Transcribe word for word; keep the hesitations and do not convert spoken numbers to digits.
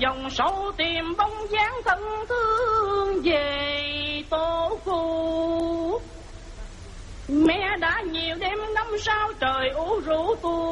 dòng sâu tìm bóng dáng thân thương về tổ phụ. Mẹ đã nhiều đêm năm sao trời ủ rũ tu